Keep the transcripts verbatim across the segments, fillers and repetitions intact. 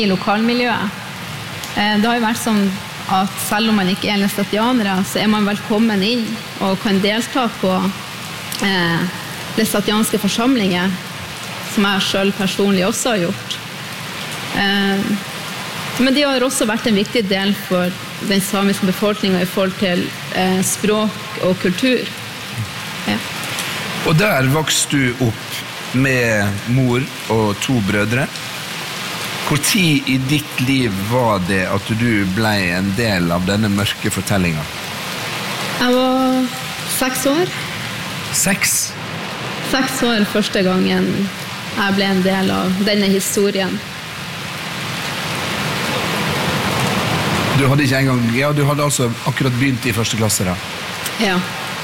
i lokalmiljøet. Det har jo vært sånn at selv om man ikke er læstatianere, så er man velkommen inn og kan delta på eh, læstatianske forsamlinger, som jeg selv personlig også har gjort. Eh, men de har også vært en viktig del for den samiske befolkningen i forhold til eh, språk og kultur. Ja. Og der vokste du opp med mor og to brødre. Hvor tid i ditt liv var det at du ble en del av denne mørke fortellingen? Jeg var seks år. Seks? Seks år første gangen jeg ble en del av denne historien. Du hadde ikke engang, ja, du hadde altså akkurat begynt i første klasse da? Ja.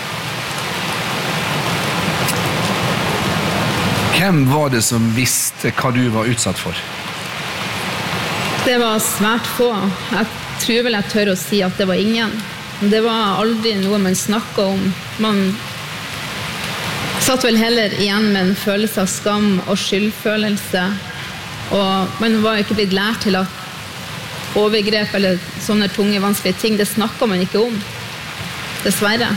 Hvem var det som visste hva du var utsatt for? Det var svært få. Jeg tror vel jeg tør å si at det var ingen. Det var aldri noe man snakket om. Man satt vel heller igjen med en følelse av skam og skyldfølelse. Og man var ikke blitt lært til at overgrep eller sånne tunge, vanskelige ting, det snakket man ikke om. Dessverre.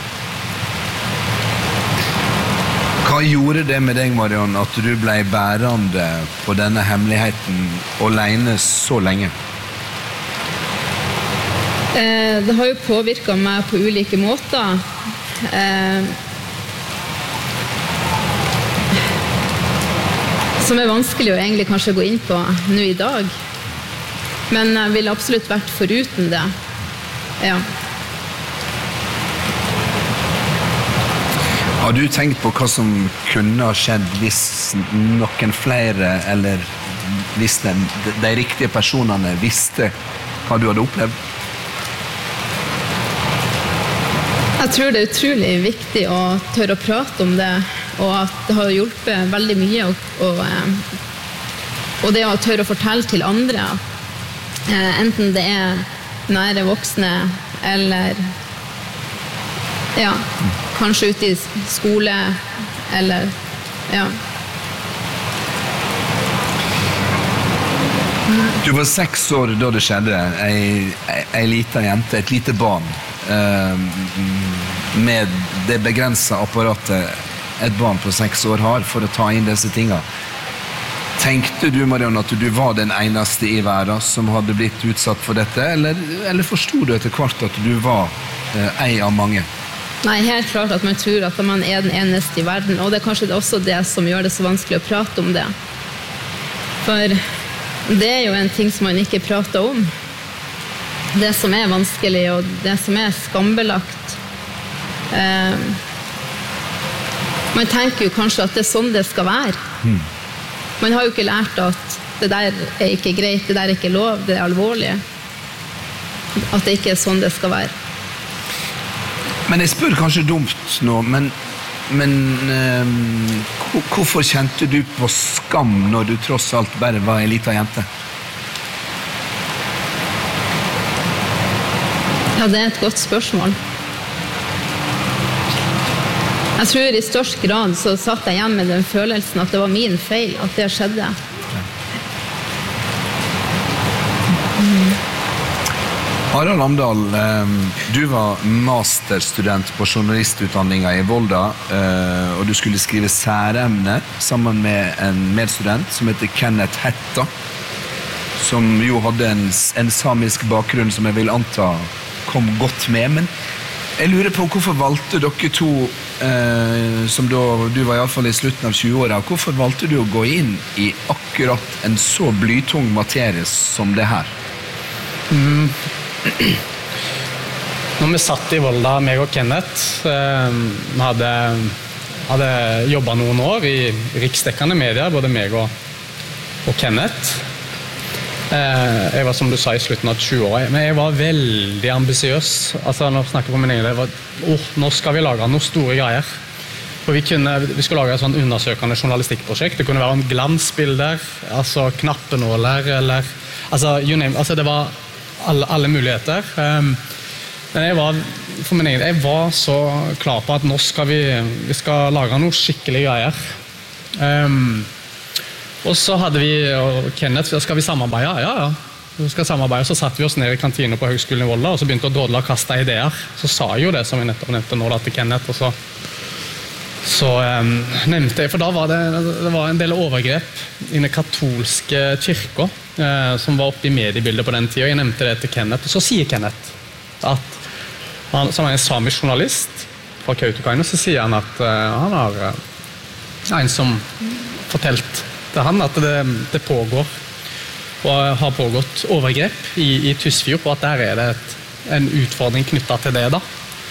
Hva gjorde det med deg, Marion, at du ble bærende på denne hemmeligheten alene så lenge? Eh, det har jo påvirket meg på ulike måter. Eh, som er vanskelig å egentlig kanskje gå inn på nå i dag. Men jeg ville absolutt vært foruten det. Ja. Har du tenkt på hva som kunne ha skjedd hvis noen flere, eller hvis de, de riktige personene visste hva du hadde opplevd? Jeg tror det er utrolig viktig å tørre å prate om det, og at det har hjulpet veldig mye, og, og, og det å tørre å fortelle til andre, enten det er nære voksne, eller ja, kanskje ute i skole, eller ja. Du var seks år da det skjedde, ei, ei, ei liten jente, et lite barn, eh, med det begrenset apparatet et barn på seks år har for å ta inn disse tingene. Tenkte du, Marion, at du var den eneste i verden som hadde blitt utsatt for dette, eller, eller forstod du etter hvert at du var eh, ei av mange? Nei, helt klart at man tror at man er den eneste i verden, og det er kanskje også det som gjør det så vanskelig å prate om det. For det er jo en ting som man ikke prater om. Det som er vanskelig, og det som er skambelagt. Eh, man tenker jo kanskje at det er sånn det skal være. Mm. Man har jo ikke lært at det der er ikke greit, det der er ikke lov, det er alvorlig. At det ikke er sånn det skal være. Men jeg spør kanskje dumt nå, men, men eh, hvorfor kjente du på skam når du tross alt bare var en liten jente? Ja, det er et godt spørsmål. Jeg tror i størst grad så satt jeg igjen med den følelsen at det var min feil at det skjedde. Harald Amdahl, du var masterstudent på journalistutdanningen i Volda, og du skulle skrive særemne sammen med en medstudent som heter Kenneth Hetta, som jo hadde en, en samisk bakgrunn som jeg vil anta kom godt med, men jeg lurer på hvorfor valgte dere to, eh, som da, du var i alle fall i slutten av tjue-åra, hvorfor valgte du å gå inn i akkurat en så blytung materie som det her? Mm. Når vi satt i Volda, meg og Kenneth, eh, vi hadde, hadde jobbet noen år i riksdekkende medier, både meg og, og Kenneth. Eh, jeg var, som du sa, i slutten av tjue-åra, men jeg var veldig ambisiøs. Altså, når jeg snakker på min egen, det var, oh, nå skal vi lage noen store greier. For vi, kunne, vi skulle lage et sånn undersøkende journalistikkprosjekt. Det kunne være om glansbilder, altså knappenåler, eller, altså, you name, altså det var Alle, alle muligheter. Um, men jeg var, for min egen, jeg var så klar på at nå skal vi, vi skal lage noe skikkelig greier. Um, Og så hadde vi, og Kenneth, skal vi samarbeide? Ja, ja. Vi skal samarbeide. Så satt vi oss ned i kantinen på Høgskolen i Volda, og så begynte å drodle og kaste ideer. Så sa jeg jo det som vi nettopp nevnte nå da til Kenneth, og så, så um, nevnte jeg, for da var det, det var en del overgrep i den katolske kirka, uh, som var oppe i mediebildet på den tiden, og jeg nevnte det til Kenneth, og så sier Kenneth at han, som er en samisk journalist fra Kautokeino, så sier han at uh, han har uh, en som fortalt til han at det, det pågår og har pågått overgrep i, i Tysfjord, og at der er det et, en utfordring knyttet til det da.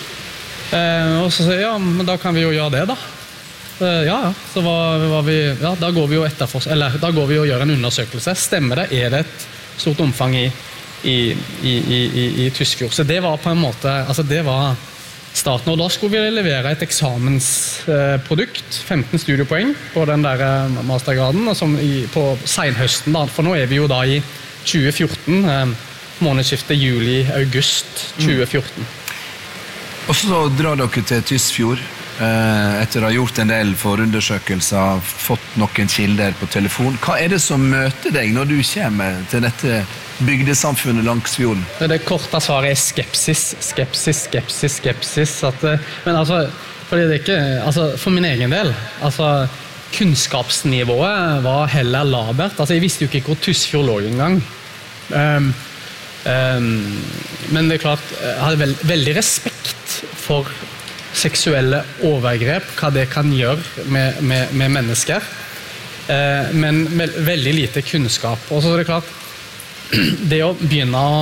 Uh, og så sier jeg, ja, men da kan vi jo gjøre det da. Uh, ja, ja, så var, var vi, ja, da går vi jo etterfor, eller da går vi og gjør en undersøkelse. Stemmer det? Er det et stort omfang i I, i, i, i, i Tysfjord. Så det var på en måte, altså det var starten, og da skulle vi levere et eksamensprodukt, femten studiepoeng på den der mastergraden, som i, på senhøsten da, for nå er vi jo da i tjue fjorten, eh, månedsskiftet juli-august tjue fjorten. Mm. Og så drar dere til Tysfjord, eh, etter å ha gjort en del forundersøkelser, fått noen kilder på telefon. Hva er det som møter deg når du kommer til dette bygdesamfunnet langs fjorden? Det korte svaret er skepsis, skepsis, skepsis, skepsis. At, men altså, fordi det er ikke, altså, for min egen del, altså, kunnskapsnivået var heller labert. Altså, jeg visste jo ikke hvor Tysfjord lå engang. Um, um, men det er klart, jeg hadde veld, veldig respekt for seksuelle overgrep, hva det kan gjøre med, med, med mennesker. Uh, men med veldig lite kunnskap. Og så er det klart, det å begynne å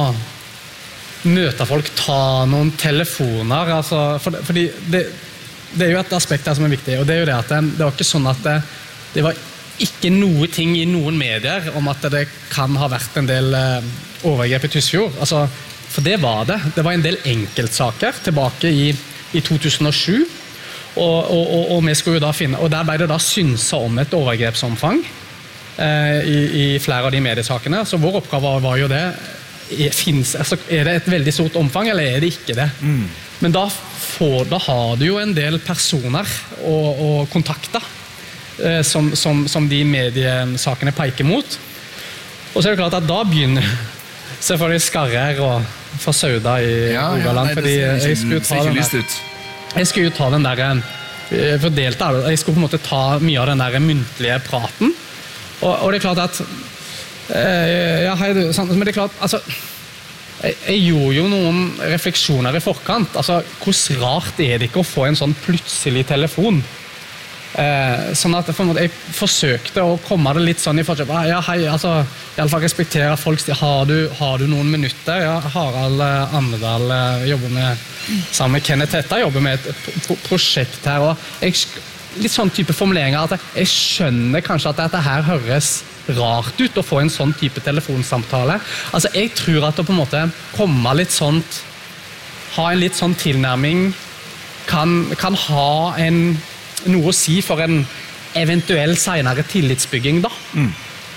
møte folk, ta noen telefoner, altså, for, fordi det, det er jo et aspekt her som er viktig, og det er jo det at det, det var ikke sånn at det, det var ikke noe ting i noen medier om at det kan ha vært en del eh, overgrep i Tysfjord, altså, for det var det. Det var en del enkeltsaker tilbake i, i to tusen og sju, og, og, og, og vi skulle jo da finne, og der ble det da synsa om et overgrepsomfang, I, i flere av de mediesakene, så vår oppgave var jo det er, finnes, altså, er det et veldig stort omfang eller er det ikke det mm. men da, får, da har du jo en del personer og, og kontakter eh, som, som, som de mediesakene peker mot, og så er det klart at da begynner selvfølgelig Skarrer og fra Sauda i ja, Rogaland, ja, fordi jeg skulle ta den der, jeg skulle jo ta den der fordelt, jeg skulle på en måte ta mye av den der muntlige praten. Og, og det er klart at eh, ja, hei du, sant, men det er klart altså, jeg, jeg gjorde jo noen refleksjoner i forkant, altså hvordan rart er det ikke å få en sånn plutselig telefon eh, sånn at for, jeg forsøkte å komme det litt sånn i forkant, ja hei, altså i alle fall respektere folk, har du, har du noen minutter? Ja, Harald Andedal jobber med, sammen med Kenneth Hetta, jobber med et pro prosjekt her, og jeg litt sånn type formuleringer at jeg skjønner kanskje at dette her høres rart ut å få en sånn type telefonsamtale. Altså jeg tror at å på en måte komme litt sånt, ha en litt sånn tilnærming kan, kan ha en, noe å si for en eventuell senere tillitsbygging da. Mm.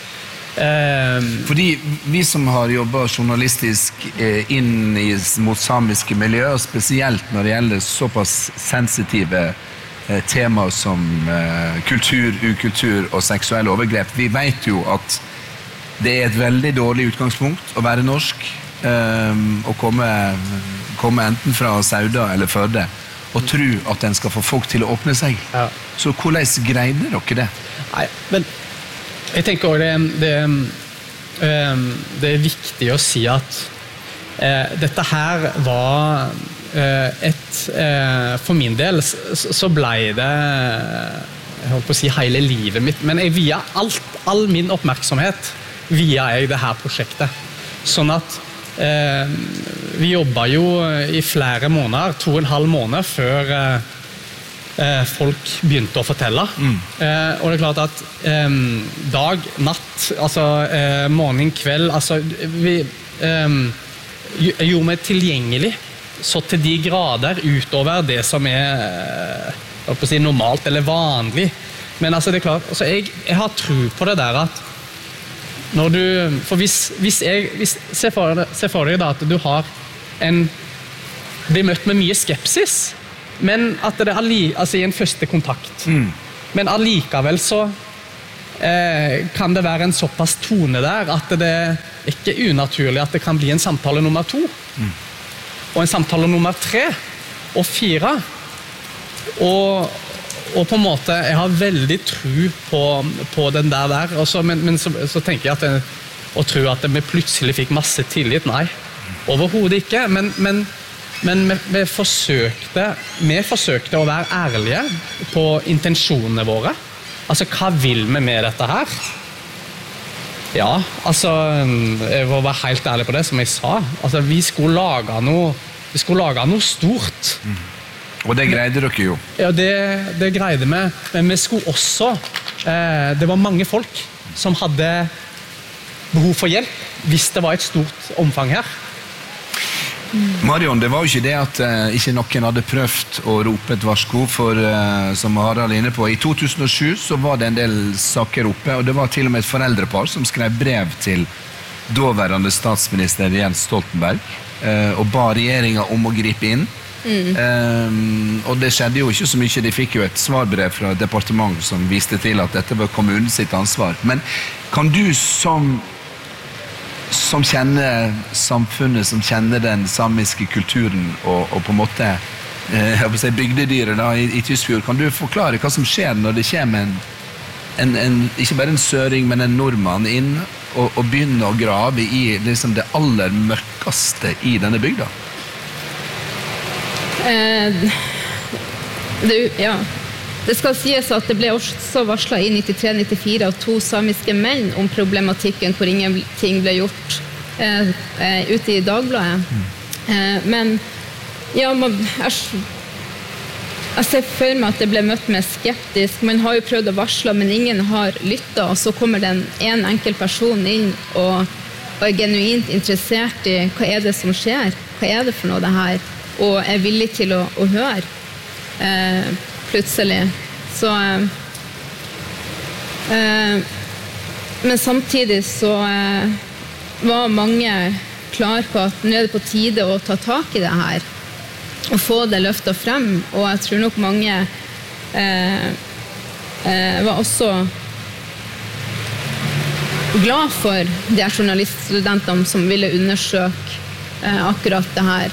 Um, Fordi vi som har jobbet journalistisk eh, inn i, mot samiske miljøer, spesielt når det gjelder såpass sensitive temaer som uh, kultur, ukultur og seksuelle overgrep. Vi vet jo at det er et veldig dårlig utgangspunkt å være norsk um, og komme, komme enten fra Sauda eller Førde og tro at en skal få folk til å åpne seg. Ja. Så hvordan greide dere det? Nei, men jeg tenker også det, det, um, det er viktig å si at uh, dette her var et, for min del så ble det jeg holdt på å si hele livet mitt, men jeg via alt, all min oppmerksomhet via jeg det her prosjektet, sånn at eh, vi jobbet jo i flere måneder, to og en halv måned før eh, folk begynte å fortelle mm. eh, og det er klart at eh, dag, natt altså eh, morgen, kveld altså vi eh, gjorde meg tilgjengelig så til de grader utover det som er jeg på å si, normalt eller vanlig. Men altså, det er klart, altså, jeg, jeg har tro på det der at når du, for hvis, hvis jeg, hvis, se for deg, se for deg da at du har en, blir møtt med mye skepsis, men at det er alli, altså, i en første kontakt. Mm. Men allikevel så eh, kan det være en såpass tone der at det er ikke unaturlig at det kan bli en samtale nummer to, mm. og en samtale nummer tre, og fire. Og, og på en måte, jeg har veldig tro på, på den der der, Også, men, men så, så tenker jeg at jeg, og tror at vi plutselig fikk masse tillit. Nei, overhodet ikke, men, men Men vi, vi, forsøkte, vi forsøkte å være ærlige på intensjonene våre. Altså, hva vil vi med dette her? Ja, altså, jeg var helt ærlig på det, som jeg sa. Altså, vi skulle lage noe, vi skulle lage noe stort. Mm. Og det greide dere jo. Ja, det, det greide vi. Men vi skulle også, eh, det var mange folk som hadde behov for hjelp, hvis det var et stort omfang her. Marion, det var jo ikke det at uh, ikke noen hadde prøvd å rope et varsko, for uh, som Harald er inne på, i to tusen og sju så var det en del saker oppe, og det var til og med et foreldrepar som skrev brev til daværende statsminister Jens Stoltenberg uh, og ba regjeringen om å gripe inn. Mm. Um, og det skjedde jo ikke så mye. De fikk jo et svarbrev fra departement som viste til at dette var kommunen sitt ansvar. Men kan du som som kjenner samfunnet, som kjenner den samiske kulturen og, og på en måte eh, jeg vil si bygdedyret da, i, i Tysfjord, kan du forklare hva som skjer når det kommer en, en, en ikke bare en søring, men en nordmann inn og, og begynner å grave i liksom, det aller mørkeste i denne bygda? Eh, det, ja Det skal sies at det ble også varslet i nittitre nittifire av to samiske menn om problematikken hvor ingenting ble gjort eh, ute i Dagbladet. Mm. Eh, men ja, man, jeg, jeg ser for meg at det ble møtt med skeptisk. Man har jo prøvd å varsle, men ingen har lyttet, og så kommer det en, en enkel person inn og, og er genuint interessert i hva er det som skjer, hva er det for noe det her, og er villig til å, å høre. Eh, plutselig. Så eh, men samtidig så eh, var mange klar på at nå er det på tide å ta tak i det her og få det løftet frem, og jeg tror nok mange eh, eh, var også glad for de journaliststudentene som ville undersøke eh, akkurat det her.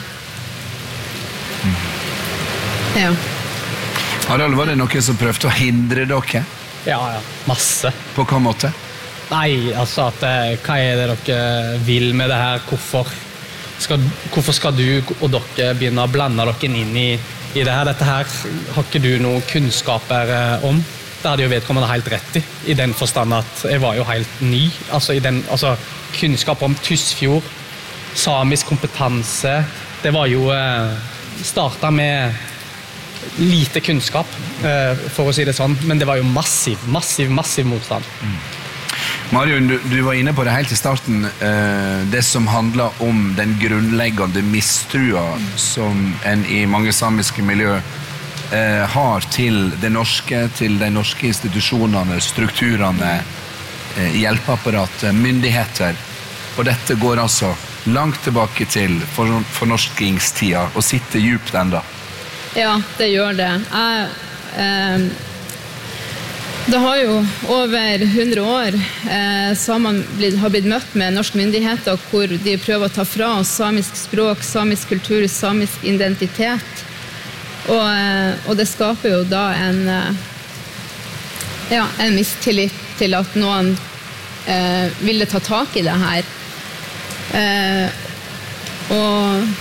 Ja. Harald, var det noen som prøvde å hindre dere? Ja, ja, masse. På hva måte? Nei, altså, at, hva er det dere vil med det her? Hvorfor skal, hvorfor skal du og dere begynne å blande dere inn i, i det her? Dette her har ikke du noen kunnskaper om. Det hadde jo vedkommende helt rett i, i den forstand at jeg var jo helt ny. Altså, i den, altså kunnskap om Tysfjord, samisk kompetanse, det var jo eh, startet med lite kunnskap, for å si det sånn, men det var jo massiv, massiv, massiv motstand. Mm. Marion, du, du var inne på det helt i starten, eh, det som handler om den grunnleggende mistrua som en i mange samiske miljø eh, har til det norske, til de norske institusjonene, strukturene, eh, hjelpeapparatet, myndigheter, og dette går altså langt tilbake til for, fornorskingstida og sitter djupt enda. Ja, det gjør det. Jeg, eh, det har jo over hundre år eh, samene blitt, har blitt møtt med norske myndigheter hvor de prøver å ta fra oss samisk språk, samisk kultur, samisk identitet. Og, eh, og det skaper jo da en, eh, ja, en mistillit til at noen eh, ville ta tak i det her. Eh, og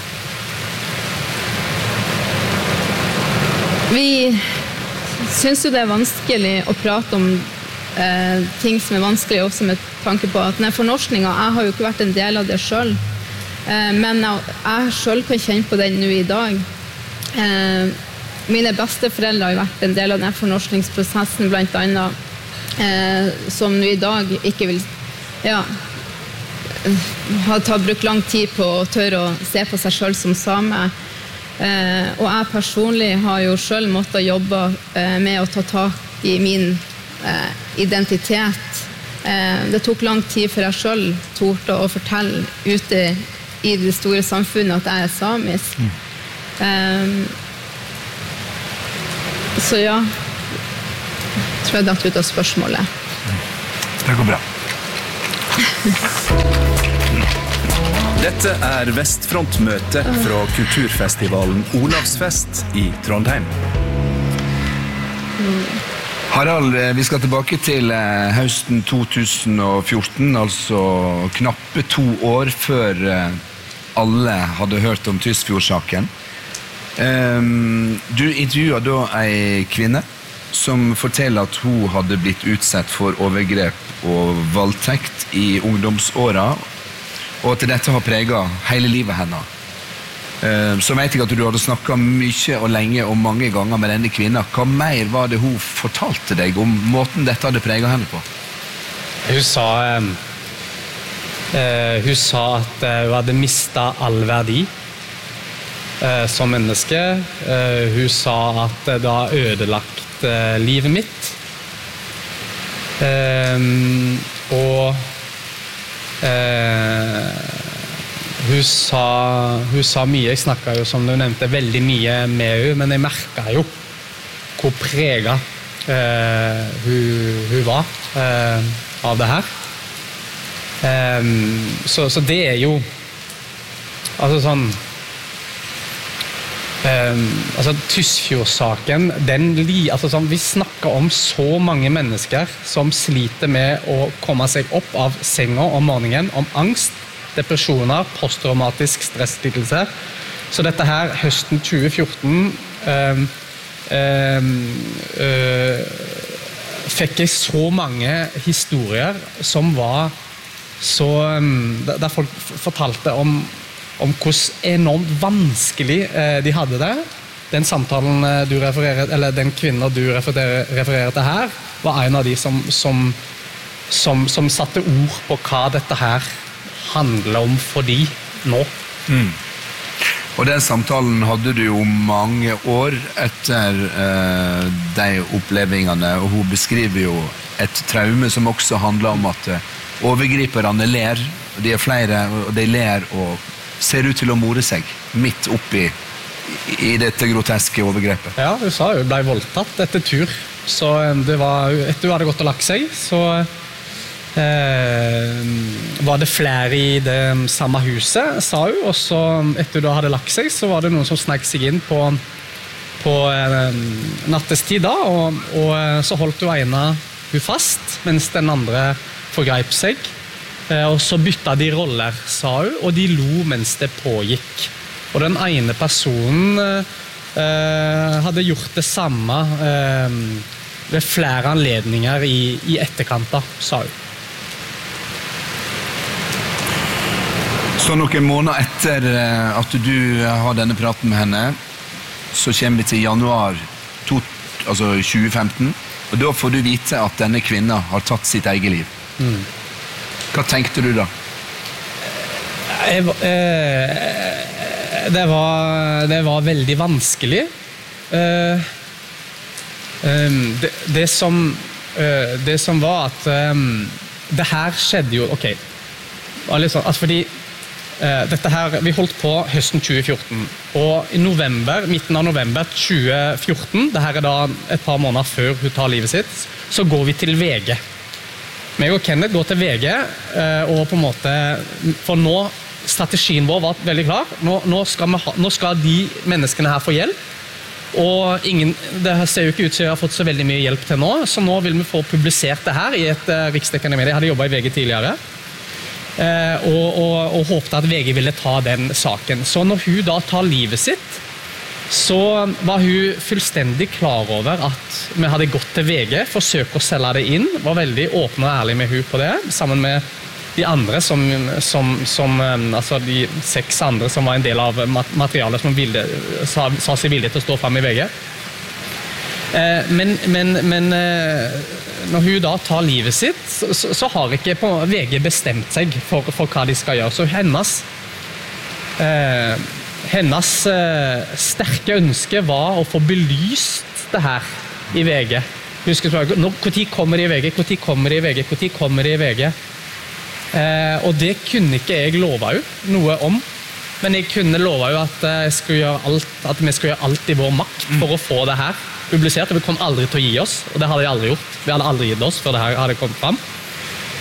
vi synes jo det er vanskelig å prate om eh, ting som er vanskelig, også med tanke på at denne fornorskningen, jeg har jo ikke vært en del av det selv, eh, men jeg, jeg selv kan kjenne på den nå i dag. Eh, mine besteforeldre har jo vært en del av denne fornorskningsprosessen, blant annet, eh, som nå i dag ikke vil, ja, har tatt brukt lang tid på å tørre å se på seg selv som same. Eh, og jeg personlig har jo selv måttet jobbe eh, med å ta tak i min eh, identitet. Eh, det tok lang tid før jeg selv torde å fortelle ute i det store samfunnet at jeg er samisk. Mm. Eh, så ja, tror jeg datt ut av spørsmålet. Det går bra. Dette er Vestfrontmøte fra kulturfestivalen Olavsfest i Trondheim. Harald, vi skal tilbake til høsten to tusen og fjorten, altså knappe to år før alle hadde hørt om Tysfjord-saken. Du intervjuet da en kvinne som forteller at hun hadde blitt utsatt for overgrep og voldtekt i ungdomsåra, og at dette har preget hele livet henne. Så vet jeg at du hadde snakket mye og lenge og mange ganger med denne kvinnen. Hva mer var det hun fortalte deg om måten dette hadde preget henne på? Hun sa, eh, hun sa at hun hadde mistet all verdi eh, som menneske. Eh, hun sa at det har ødelagt eh, livet mitt. Eh, og eh, Hun sa, hun sa mye, jeg snakket jo som du nevnte veldig mye med henne, men jeg merket jo hvor preget eh, hun, hun var eh, av det her. Eh, så, så det er jo altså sånn eh, altså Tysfjord-saken, den li, altså sånn, vi snakker om så mange mennesker som sliter med å komme seg opp av senga om morgenen, om angst, depresjoner, posttraumatisk stresslidelse. Så dette her, høsten tjue fjorten, øh, øh, øh, fikk jeg så mange historier som var så, øh, der folk fortalte om, om hvordan enormt vanskelig øh, de hadde det. Den samtalen du refererer, eller den kvinnen du refererer, refererer til her, var en av de som, som, som, som satte ord på hva dette her handler om for de nå. Mm. Og den samtalen hadde du jo mange år etter eh, de opplevelsene, og hun beskriver jo et traume som også handler om at eh, overgriperne ler, de er flere, og de ler og ser ut til å more seg midt oppi i dette groteske overgrepet. Ja, hun sa hun ble voldtatt etter tur, så det var, etter hun hadde gått og lagt seg, så Eh, var det flere i det samme huset, sa hun, og så etter hun hadde lagt seg, så var det noen som snek seg inn på, på eh, nattestid da, og, og så holdt hun ene hun fast, mens den andre forgrep seg, eh, og så bytta de roller, sa hun, og de lo mens det pågikk. Og den ene personen eh, hadde gjort det samme eh, ved flere anledninger i, i etterkant da, sa hun. Så noen måneder etter at du har denne praten med henne, så kommer vi til januar to, altså tjue femten, og da får du vite at denne kvinnen har tatt sitt eget liv. Mm. Hva tenkte du da? Jeg, eh, det, var, det var veldig vanskelig. Eh, eh, det, det, som, eh, det som var at eh, det her skjedde jo, ok, altså, altså fordi Uh, dette her, vi holdt på høsten tjue fjorten, og i november, midten av november tjue fjorten, det her er da et par måneder før hun tar livet sitt, så går vi til V G. Meg og Kenneth går til V G, uh, og på en måte, for nå, strategien vår var veldig klar, nå, nå, skal, vi ha, nå skal de menneskene her få hjelp, og ingen, det ser jo ikke ut som jeg har fått så veldig mye hjelp til nå, så nå vil vi få publisert det her i et uh, riksdekkende medie. Jeg hadde jobbet i V G tidligere, Eh, og, og, og håpte at V G ville ta den saken. Så når hun da tar livet sitt, så var hun fullstendig klar over at vi hadde gått til V G, forsøkt å selge det inn, var veldig åpen og ærlig med hun på det, sammen med de andre som, som, som altså de seks andre som var en del av materialet som ville, sa, sa seg villig til å stå frem i V G. Eh, men, men, men eh, når hun da tar livet sitt, så, så har ikke på V G bestemt seg for, for hva de skal gjøre. Så hennes, eh, hennes eh, sterke ønske var å få belyst det her i V G. Husker du, når kommer det i V G, når kommer det i V G, når kommer det i V G? Eh, og det kunne ikke jeg love henne noe om, men jeg kunne love henne at, jeg skulle gjøre alt, at vi skulle gjøre alt i vår makt for å få det her publisert, og vi kom aldri til å gi oss, og det hadde jeg aldri gjort. Vi hadde aldri gitt oss før det her hadde kommet frem.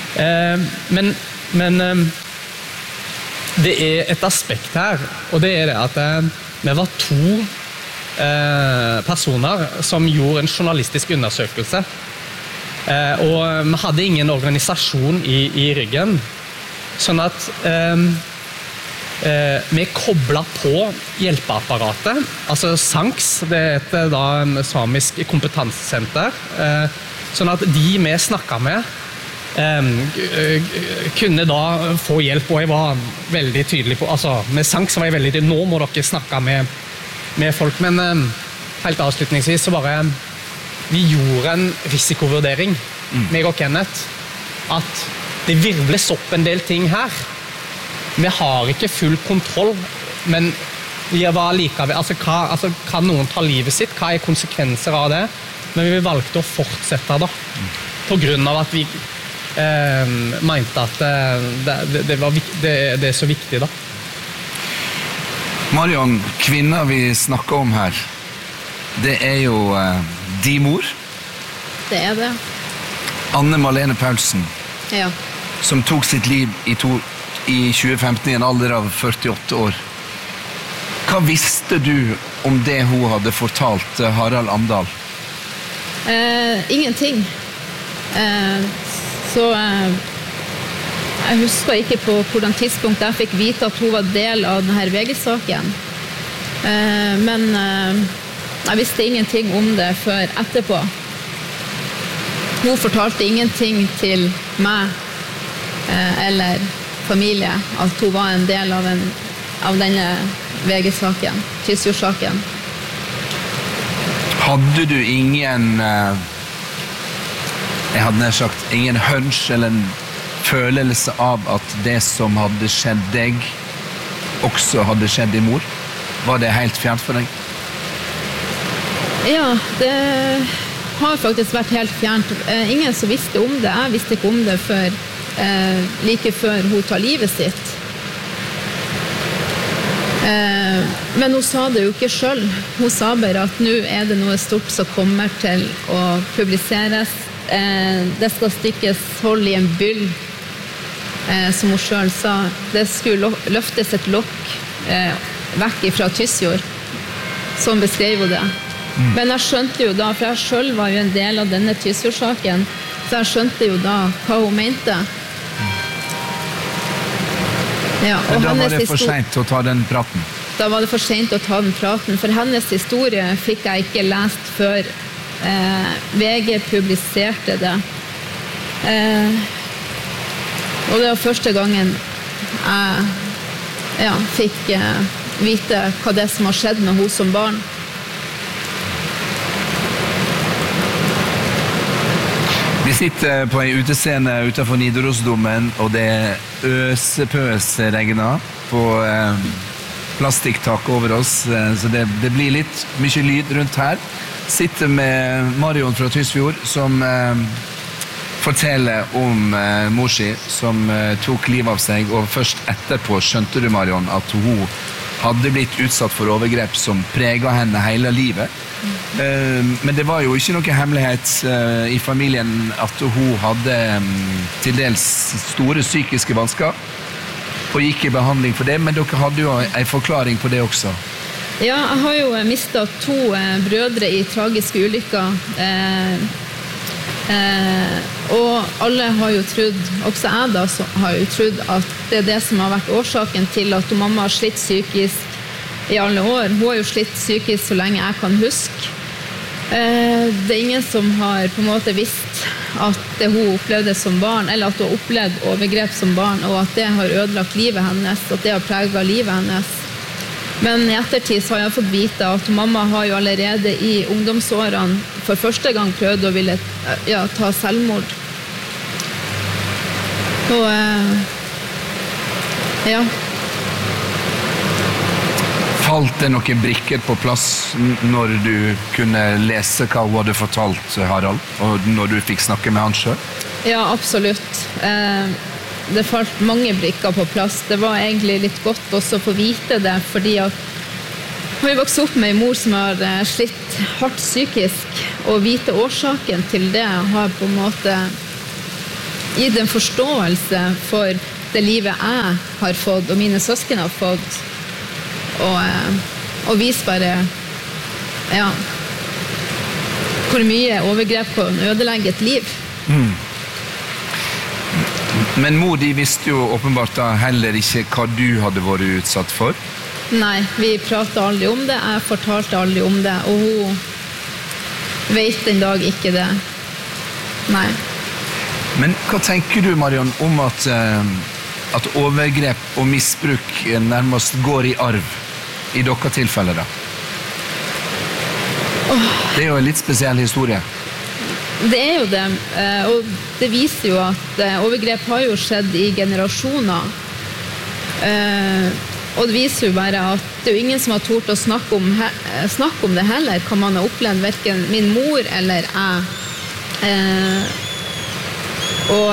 Eh, men men eh, det er et aspekt her, og det er det at eh, vi var to eh, personer som gjorde en journalistisk undersøkelse. Eh, og vi hadde ingen organisasjon i, i ryggen, sånn at eh, eh, vi koblet på hjelpeapparatet, altså SANKS, det heter da en samisk kompetansesenter, eh, sånn at de vi snakket med eh, kunne da få hjelp, og jeg var veldig tydelig på, altså med SANKS var jeg veldig tydelig, nå må dere snakke med, med folk, men eh, helt avslutningsvis så bare vi gjorde en risikovurdering, mm. meg og Kenneth, at det virvles opp en del ting her. Vi har ikke full kontroll, men vi var likevel, altså, hva, altså kan noen ta livet sitt? Hva er konsekvenser av det? Men vi valgte å fortsette da, mm. på grunn av at vi eh, mente at det, det, det, var, det, det er så viktig da. Marion, kvinner vi snakker om her, det er jo uh, de mor. Det er det. Anne Malene Paulsen, ja. som tok sitt liv i, to, i tjue femten i en alder av førtiåtte år. Hva visste du om det hun hadde fortalt uh, Harald Amdahl? Eh, ingenting. Eh, så eh, jeg husker ikke på hvordan tidspunkt jeg fikk vite at hun var del av denne V G-saken. Eh, men... Eh, Jeg visste ingenting om det før etterpå. Hun fortalte ingenting til meg eh, eller familie at hun var en del av, en, av denne V G-saken, Tysfjord-saken. Hadde du ingen, eh, jeg hadde nær sagt, ingen hunch eller en følelse av at det som hadde skjedd deg også hadde skjedd din mor? Var det helt fjernt for deg? Ja, det har faktisk vært helt fjernt. Eh, ingen som visste om det. Jeg visste ikke om det før, eh, like før hun tar livet sitt. Eh, men hun sa det jo ikke selv. Hun sa bare at nå er det noe stort som kommer til å publiseres. Eh, det skal stikkes hold i en byll, eh, som hun selv sa. Det skulle løftes et lokk eh, vekk fra Tysfjord. Sånn beskrev hun det. Mm. Men jeg skjønte jo da, for jeg selv var jo en del av denne Tysfjord-saken, så jeg skjønte jo da hva hun mente. Ja, og Men da var det for histor- sent å ta den praten? Da var det for sent å ta den praten, for hennes historie fikk jeg ikke lest før eh, V G publiserte det. Eh, og det var første gangen jeg ja, fikk eh, vite hva det som har skjedd med henne som barn. Vi sitter på en utescene utenfor Nidarosdomen, og det øsepøsregner på eh, plastikktak over oss, eh, så det, det blir litt mye lyd rundt her. Sitter med Marion fra Tysfjord, som eh, forteller om eh, mor si, som eh, tok liv av seg, og først etterpå skjønte du, Marion, at hun hadde blitt utsatt for overgrep som preget henne hele livet. Uh, men det var jo ikke noe hemmelighet uh, i familien at hun hadde um, til dels store psykiske vansker og gikk i behandling for det, men dere hadde jo en forklaring på det også. Ja, jeg har jo mistet to eh, brødre i tragiske ulykker, eh, eh, og alle har jo trodd, også jeg da, så har jo trodd at det er det som har vært årsaken til at mamma har slitt psykisk i alle år. Hun har jo slitt psykisk så lenge jeg kan huske. Eh, det er ingen som har på en måte visst at det hun opplevde som barn, eller at hun har opplevd overgrep som barn, og at det har ødelagt livet hennes, at det har preget livet hennes. Men i ettertid så har jeg fått vite at mamma har jo allerede i ungdomsårene for første gang prøvd å ville ja, ta selvmord. Og eh, ja. Falt det noen brikker på plass når du kunne lese hva hun hadde fortalt, Harald, og når du fikk snakke med han selv? Ja, absolutt. Eh, det falt mange brikker på plass. Det var egentlig litt godt også å få vite det, fordi at jeg har vokst opp med en mor som har slitt hardt psykisk, og vite årsaken til det har på en måte gitt en forståelse for det livet jeg har fått, og mine søsken har fått, og, og vise bare ja, hvor mye overgrep kan ødelegge et liv. Mm. Men mor di visste jo åpenbart da heller ikke hva du hadde vært utsatt for. Nei, vi pratet aldri om det, jeg fortalte aldri om det, og hun vet den dag ikke det. Nei. Men hva tenker du, Marion, om at, at overgrep og misbruk nærmest går i arv i dere tilfeller da? Oh. Det er jo en litt spesiell historie. Det er jo det, og det viser jo at overgrep har jo skjedd i generasjoner. Og det viser jo bare at det er jo ingen som har tort å snakke om, snakke om det heller, hva man har opplevd, hverken min mor eller jeg. Eh, og,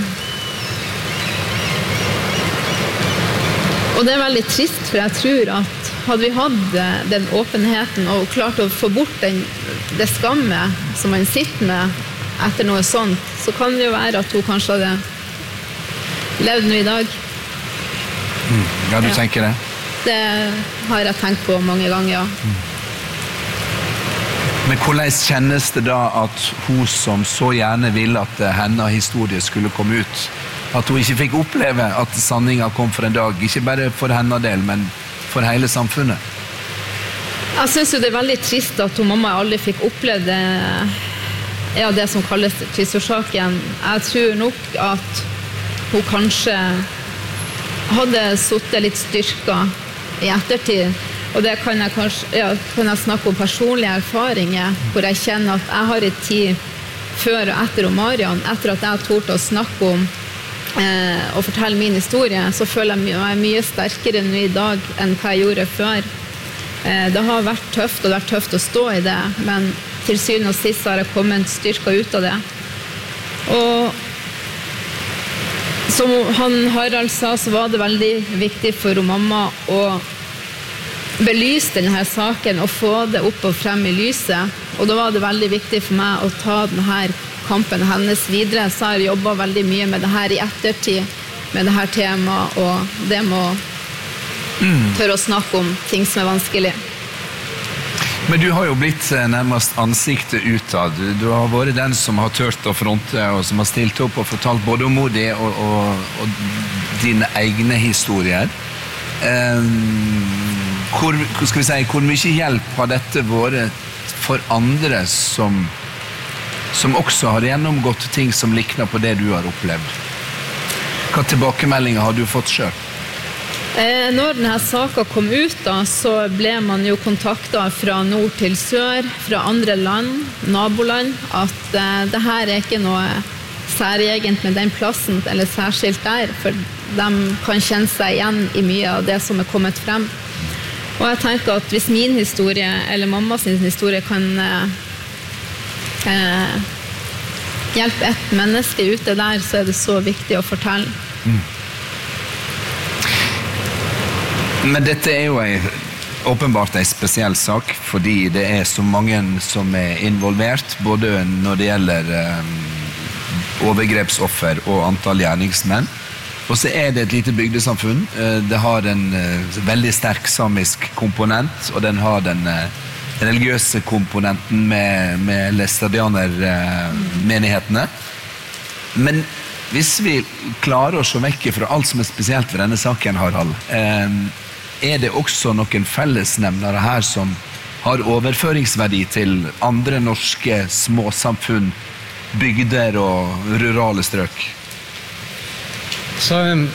og det er veldig trist, for jeg tror at hadde vi hatt den åpenheten og klart å få bort den, det skammet som man sitter med etter noe sånt, så kan det jo være at hun kanskje hadde levd nå i dag. Mm. Ja, du ja. tenker det? Det har jeg tenkt på mange ganger, ja. Mm. Men hvordan kjennes det da at hun som så gjerne ville at hennes historie skulle komme ut, at hun ikke fikk oppleve at sanningen kom for en dag, ikke bare for hennes del, men for hele samfunnet? Jeg synes jo det er veldig trist at hun mamma aldri fikk oppleve det, ja, det som kalles tyssorsaken. Jeg tror nok at hun kanskje hadde suttet litt styrka i ettertid, og det kan jeg kanskje ja, kan jeg snakke om personlige erfaringer, hvor jeg kjenner at jeg har en tid før og etter om Marian, etter at jeg torde å snakke om eh, og fortelle min historie, så føler jeg meg mye sterkere nå i dag enn hva jeg gjorde før. Eh, det har vært tøft, og det har vært tøft å stå i det, men til syvende og sist har jeg kommet styrka ut av det. Og som han Harald sa, så var det veldig viktig for mamma å belyse denne saken og få det opp og frem i lyset. Og da var det veldig viktig for meg å ta denne kampen hennes videre. Så har jeg jobbet veldig mye med det her i ettertid, med det her temaet, og det må mm. tørre å snakke om ting som er vanskelig. Men du har jo blitt nærmest ansiktet utad. Du har vært den som har tørt å fronte, og som har stilt opp og fortalt både om modig og, og, og dine egne historier. Um, hvor, skal vi si, hvor mye hjelp har dette vært for andre som, som også har gjennomgått ting som likner på det du har opplevd? Hva tilbakemeldinger har du fått selv? Eh, når denne saken kom ut, da, så ble man jo kontaktet fra nord til sør, fra andre land, naboland, at eh, det her er ikke noe særegent med den plassen, eller særskilt der, for de kan kjenne seg igjen i mye av det som er kommet frem. Og jeg tenker at hvis min historie, eller mammas historie, kan eh, hjelpe et menneske ute der, så er det så viktig å fortelle. Mm. Men dette er jo en, åpenbart en spesiell sak, fordi det er så mange som er involvert, både når det gjelder um, overgrepsoffer og antall gjerningsmenn. Og så er det et lite bygdesamfunn. Det har en uh, veldig sterk samisk komponent, og den har den uh, religiøse komponenten med, med læstadianer-menighetene. Uh, Men hvis vi klarer å se vekk fra alt som er spesielt ved denne saken, Harald, uh, er det også noen fellesnevnere her som har overføringsverdi til andre norske småsamfunn, bygder og rurale strøk? Så øh,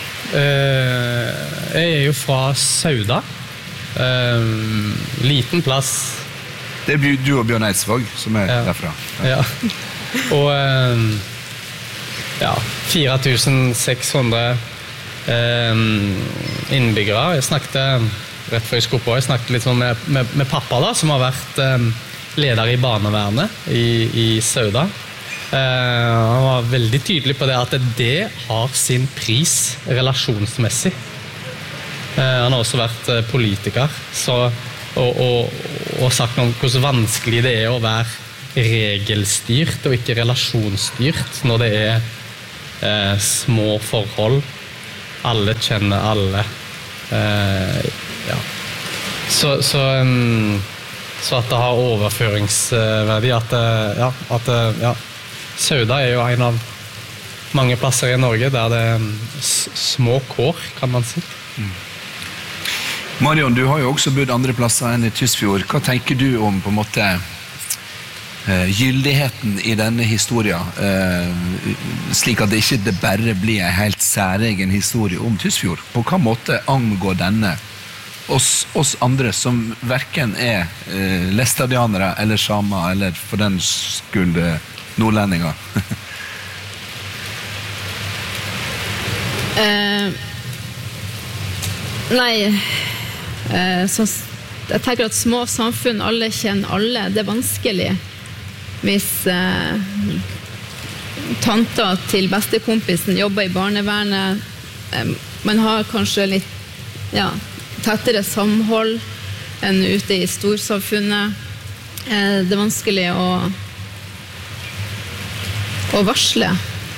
jeg er jo fra Sauda, øh, liten plass. Det er du og Bjørn Eidsvåg som er ja. derfra. Ja, og øh, ja, fire tusen seks hundre innbyggere. Jeg snakket rett før jeg skulle på, jeg snakket litt sånn med, med, med pappa da, som har vært um, leder i barnevernet i, i Sauda. Uh, han var veldig tydelig på det at det har sin pris relasjonsmessig. Uh, han har også vært uh, politiker så, og, og, og sagt om hvor vanskelig det er å være regelstyrt og ikke relasjonsstyrt når det er eh, små forhold. Alle kjenner alle. Eh, ja. Så, så, um, så at det har overføringsverdi, at, ja, at ja, Sauda er jo en av mange plasser i Norge der det er små kår, kan man si. Mm. Marion, du har jo også bodd andre plasser enn i Tysfjord. Hva tenker du om på en måte uh, gyldigheten i denne historien, uh, slik at det ikke det bare blir en helt særegen historie om Tysfjord? På hva måte angår denne oss, oss andre som hverken er uh, læstadianere eller samer, eller for den skyld nordlendinger? uh, nei... Så jeg tenker at små samfunn, alle kjenner alle. Det er vanskelig hvis eh, tanta til bestekompisen jobber i barnevernet. Eh, man har kanskje litt ja, tettere samhold enn ute i storsamfunnet. Eh, det er vanskelig å, å varsle.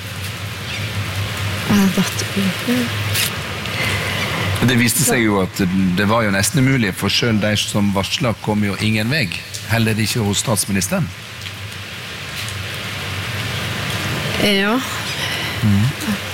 Eh, dette Det viste seg jo at det var jo nesten umulig, for selv de som varslet kom jo ingen vei, heller ikke hos statsministeren. Ja. Mm.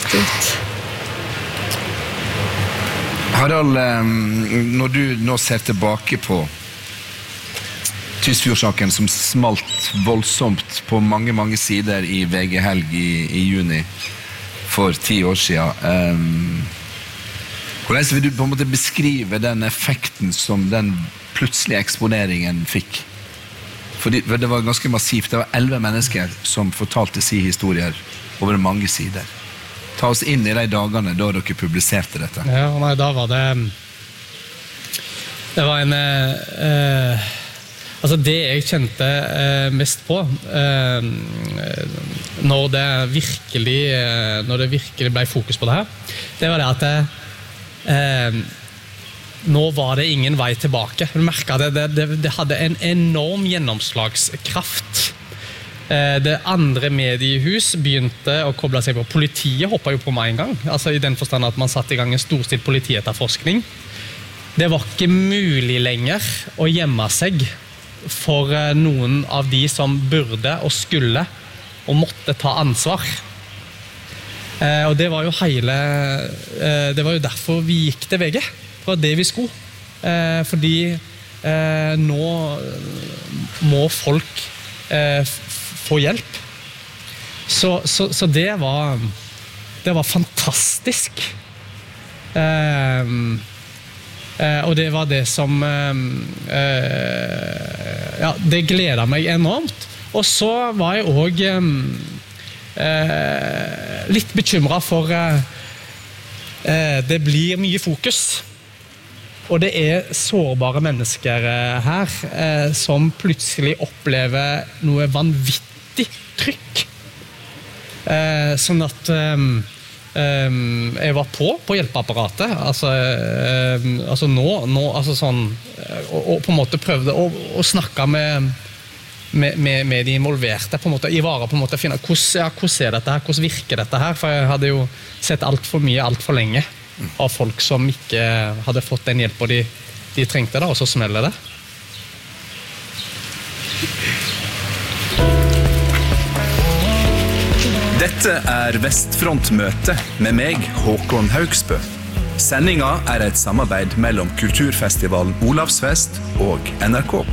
Harald, når du nå ser tilbake på Tysfjordsaken som smalt voldsomt på mange, mange sider i V G Helg i, i juni for ti år siden, um, hvordan vil du på en måte beskrive den effekten som den plutselige eksponeringen fikk? Fordi det var ganske massivt. Det var elleve mennesker som fortalte sine historier over mange sider. Ta oss inn i de dagene da dere publiserte dette. Ja, nei, da var det... Det var en... Eh, altså det jeg kjente eh, mest på, eh, når det virkelig, eh, når det virkelig ble fokus på det her, det var det at... Eh, Eh, nå var det ingen vei tilbake. Du merket det, det, det hadde en enorm gjennomslagskraft. Eh, det andre mediehus begynte å koble seg på. Politiet hoppet jo på meg en gang, altså i den forstand at man satte i gang en storstilt politietterforskning. Det var ikke mulig lenger å gjemme seg for eh, noen av de som burde og skulle og måtte ta ansvar. Eh, og det var jo hele eh, det var jo derfor vi gikk til V G. Det var det vi skulle. Eh, fordi eh, nå må folk eh, få hjelp. Så, så, så det var det var fantastisk. Eh, eh, og det var det som eh, ja, det gledet meg enormt. Og så var jeg også eh, Eh, litt bekymret for eh, eh, det blir mye fokus og det er sårbare mennesker eh, her eh, som plutselig opplever noe vanvittig trykk eh, sånn at eh, eh, jeg var på på hjelpeapparatet altså, eh, altså nå, nå altså sånn, og, og på en måte prøvde å, å snakke med Med, med, med de involverte, på en måte, i vare på en måte, finne hvordan, ja, hvordan er dette her, hvordan virker dette her, for jeg hadde jo sett alt for mye, alt for lenge av folk som ikke hadde fått den hjelp de, de trengte da, og så smeller det. Dette er Vestfrontmøte med meg, Håkon Haugsbø. Sendinga er et samarbeid mellom Kulturfestivalen Olavsfest og N R K.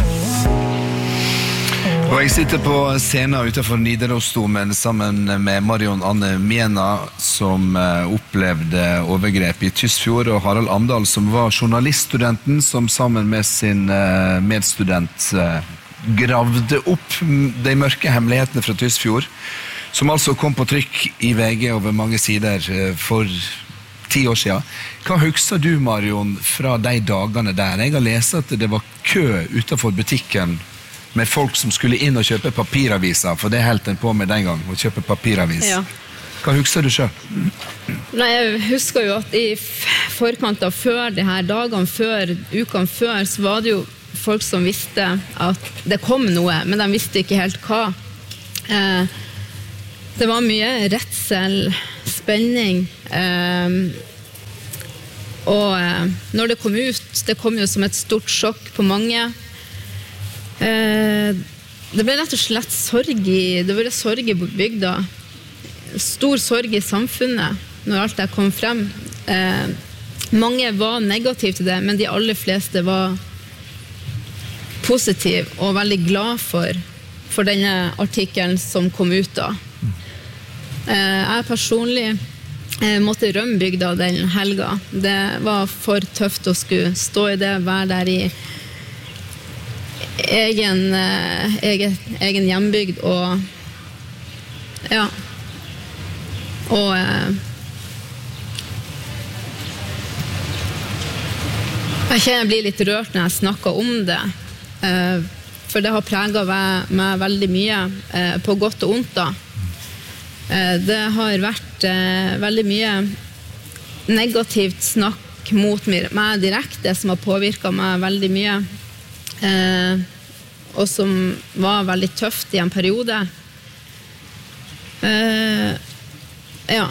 Og jeg sitter på scenen utenfor Nidarosdomen sammen med Marion Anne Mena, som opplevde overgrep i Tysfjord, og Harald Amdahl, som var journaliststudenten, som sammen med sin medstudent gravde opp de mørke hemmelighetene fra Tysfjord, som altså kom på trykk i V G over mange sider for ti år siden. Hva husker du, Marion, fra de dagene der? Jeg har lest at det var kø utenfor butikken med folk som skulle inn og kjøpe papiraviser, for det holdt en på med den gang, å kjøpe papiravis. Ja. Hva husker du selv? Nei, jeg husker jo at i forkant av før de her dagene før, ukene før, så var det jo folk som visste at det kom noe, men de visste ikke helt hva. Eh, Det var mye redsel, spenning, eh, og eh, når det kom ut, det kom jo som et stort sjokk på mange. Eh, det ble rett og slett sorg i, det ble sorg i bygda. Stor sorg i samfunnet når alt det kom frem. Eh, mange var negative til det, men de aller fleste var positive og veldig glad for, for denne artikkelen som kom ut da. Eh, jeg personlig eh, måtte rømme bygda den helga. Det var for tøft å skulle stå i det, være der i egen, eh, egen, egen hjembygd og ja og eh, jeg kjenner jeg blir litt rørt når jeg snakker om det, eh, for det har preget meg, meg veldig mye, eh, på godt og ondt da. Det har vært eh, veldig mye negativt snakk mot meg direkte som har påvirket meg veldig mye, eh, og som var veldig tøft i en periode. Eh, ja.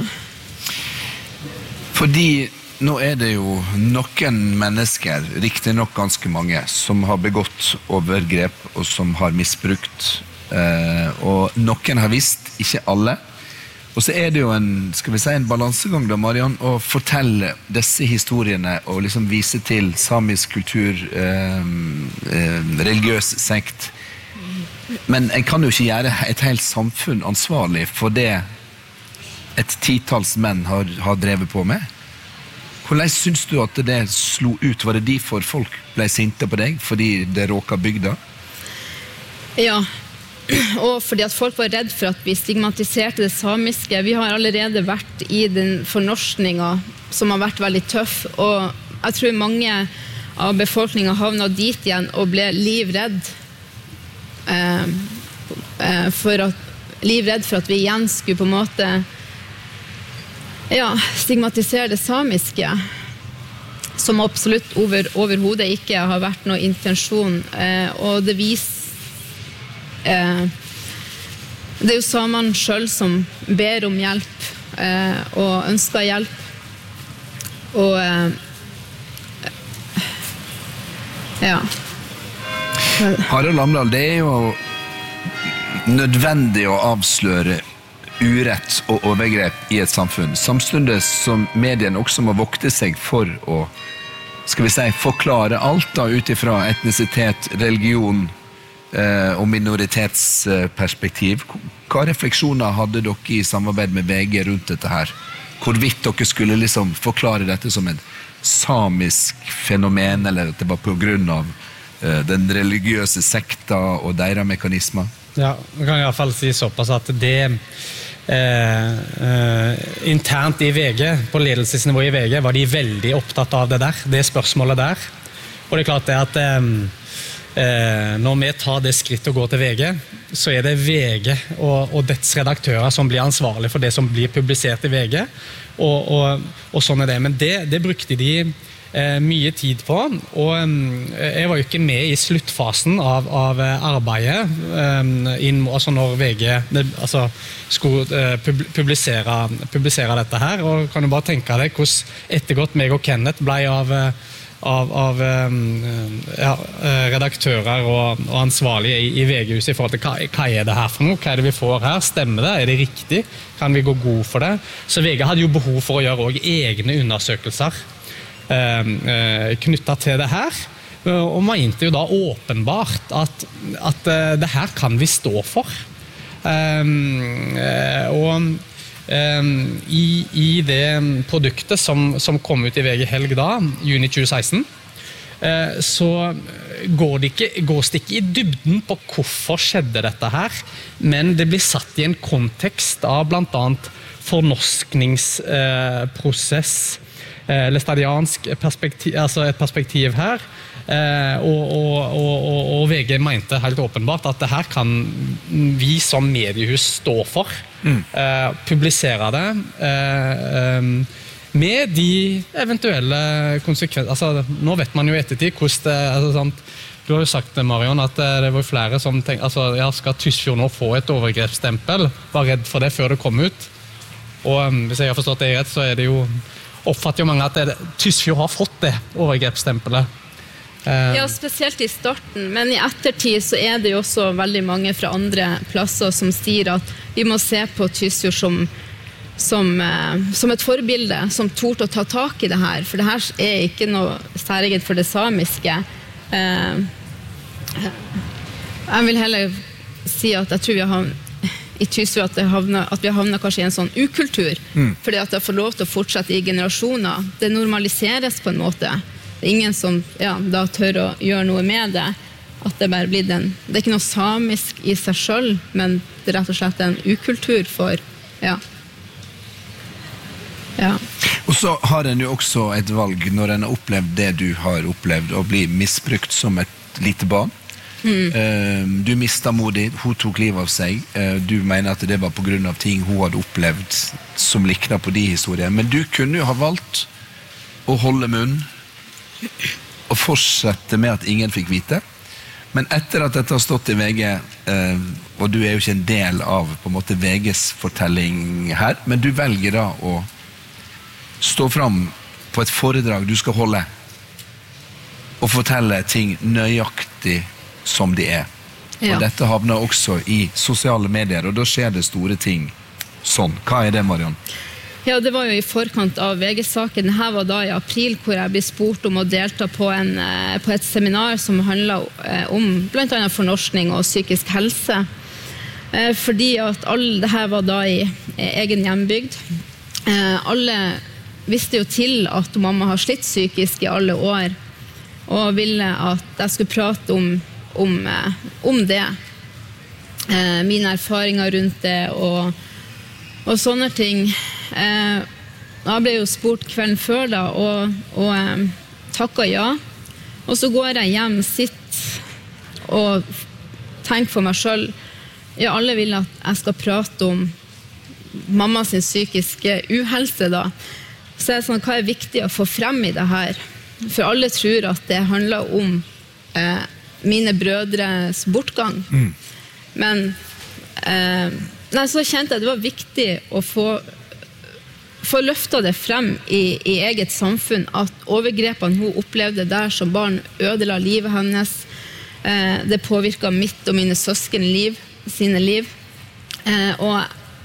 Fordi nå er det jo noen mennesker, riktig nok ganske mange, som har begått overgrep og som har misbrukt, eh, og noen har visst, ikke alle. Og så er det jo en, skal vi si, en balansegang da, Mariann, å fortelle disse historiene og liksom vise til samisk kultur, eh, eh, religiøs sekt. Men en kan jo ikke gjøre et helt samfunn ansvarlig for det et titalls menn har, har drevet på med. Hvordan synes du at det slo ut? Var det derfor folk ble sinte på deg, fordi det råket bygda? Ja, og fordi at folk var redd for at vi stigmatiserte det samiske. Vi har allerede vært i den fornorskningen som har vært veldig tøff, og jeg tror mange av befolkningen havnet dit igjen og ble livredd eh, for at, livredd for at vi igjen skulle på en måte ja, stigmatisere det samiske, som absolutt over, overhodet ikke har vært noen intensjon, eh, og det viser Eh, det er jo samene selv som ber om hjelp eh, og ønsker hjelp og eh, ja Harald Amdahl, det er jo nødvendig å avsløre urett og overgrep i et samfunn, samtidig som mediene også må vokte seg for å, skal vi si, forklare alt da utifra etnisitet, religion og minoritetsperspektiv. Hva refleksjoner hadde dere i samarbeid med V G rundt dette her? Hvorvidt dere skulle liksom forklare dette som et samisk fenomen, eller at det var på grunn av uh, den religiøse sekta og deres mekanismer? Ja, jeg kan i hvert fall si såpass at det eh, eh, internt i V G, på ledelsesnivå i V G, var de veldig opptatt av det der, det spørsmålet der. Og det er klart det at eh, Eh, når vi tar det skritt å gå til V G, så er det V G og, og dets redaktører som blir ansvarlig for det som blir publisert i V G, og, og, og sånn er det. Men det, det brukte de eh, mye tid på, og eh, jeg var jo ikke med i sluttfasen av, av arbeidet, eh, inn, altså når V G det, altså, skulle eh, publisere, publisere dette her, og kan du bare tenke deg hvordan ettergått meg og Kenneth ble av av, av ja, redaktører og, og ansvarlige i, i V G-huset i forhold til hva, hva er det her for noe, hva er det vi får her, stemmer det, er det riktig, kan vi gå god for det? Så V G hadde jo behov for å gjøre også egne undersøkelser eh, knyttet til det her, og mente jo da åpenbart at, at det her kan vi stå for. Um, og Um, i, i det produktet som, som kom ut i V G Helg da, juni tjue seksten, uh, så går det ikke, gås det ikke i dybden på hvorfor skjedde dette her, men det blir satt i en kontekst av blant annet fornorskningsprosess, uh, læstadiansk perspektiv, altså et perspektiv her, uh, og, og, og, og V G mente helt åpenbart at det her kan vi som mediehus stå for. Mm. Uh, publisere det uh, um, med de eventuelle konsekvenser. Altså, nå vet man jo i ettertid hvordan det, altså, sant, du har jo sagt det, Marion, at det var flere som tenkte, altså, ja, skal Tysfjord nå få et overgrepsstempel? Var redd for det før det kom ut. Og um, hvis jeg har forstått det rett, så er det jo, oppfatter jo mange at det, Tysfjord har fått det overgrepsstempelet. Uh, ja, spesielt i starten, men i ettertid så er det jo også veldig mange fra andre plasser som sier at vi må se på Tysfjord som Som, som et forbilde, som torde å ta tak i det her. For det her er ikke noe særegent for det samiske. Jeg vil heller si at jeg tror vi har i Tysfjord at, at vi har havnet kanskje i en sånn ukultur. Mm. Fordi at det får lov til å fortsette i generasjoner. Det normaliseres på en måte. Det er ingen som ja, da tør å gjøre noe med det. At det bare blir den. Det er ikke noe samisk i seg selv, men det er rett og slett en ukultur for ja, Ja. Og så har en jo også et valg når en har opplevd det du har opplevd, å bli misbrukt som et lite barn. Mm. Du mistet mor di, hun tok livet av seg. Du mener at det var på grunn av ting hun hadde opplevd som liknet på de historiene. Men du kunne jo ha valgt å holde munn og fortsette med at ingen fikk vite. Men etter at dette har stått i V G, og du er jo ikke en del av på en måte V G's fortelling her, men du velger da å stå fram på et foredrag du skal holde og fortelle ting nøyaktig som de er. Ja. Og dette havner også i sosiale medier, og da skjer det store ting sånn. Hva er det, Marion? Ja, det var jo i forkant av V G-saken. Her var da i april hvor jeg ble spurt om å delta på, en, på et seminar som handlet om blant annet fornorskning og psykisk helse. Fordi at all det her var da i egen hjembygd. Alle visste jo til at mamma har slitt psykisk i alle år, og ville at jeg skulle prate om, om, om det. Eh, mine erfaringer rundt det, og, og sånne ting. Eh, jeg ble jo spurt kvelden før da, og, og eh, takket ja. Og så går jeg hjem, sitter og tenker for meg selv, ja, alle vil at jeg skal prate om mamma sin psykiske uhelse da. Så er det sånn, hva er viktig å få frem i det her? For alle tror at det handler om eh, mine brødres bortgang. Mm. Men eh, nei, så kjente jeg det var viktig å få, få løftet det frem i, i eget samfunn, at overgrepene hun opplevde der som barn ødela livet hennes. Eh, det påvirket mitt og mine søsken liv, sine liv. Eh, og